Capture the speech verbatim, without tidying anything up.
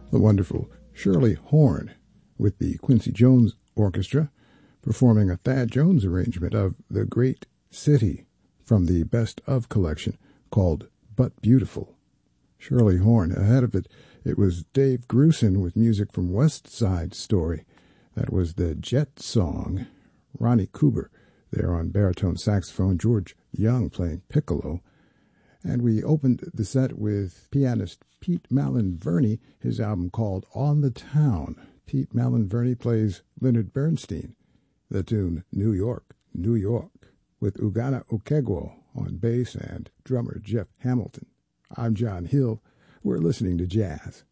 the wonderful Shirley Horn with the Quincy Jones Orchestra performing a Thad Jones arrangement of The Great City from the Best Of collection called But Beautiful. Shirley Horn. Ahead of it, it was Dave Grusin with music from West Side Story. That was the Jet Song. Ronnie Cooper there on baritone saxophone, George Young playing piccolo. And we opened the set with pianist Pete Malin-Verney, his album called On the Town. Pete Malin-Verney plays Leonard Bernstein, the tune New York, New York, with Ugana Okegwo on bass and drummer Jeff Hamilton. I'm John Hill. We're listening to jazz.